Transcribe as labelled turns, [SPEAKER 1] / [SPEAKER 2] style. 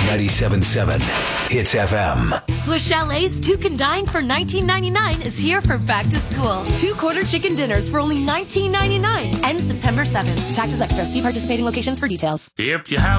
[SPEAKER 1] 97.7 Hits FM.
[SPEAKER 2] Swiss Chalet's Two Can Dine for $19.99 is here for back to school. 2 quarter chicken dinners for only $19.99. Ends September 7th. Taxes extra. See participating locations for details.
[SPEAKER 3] If you have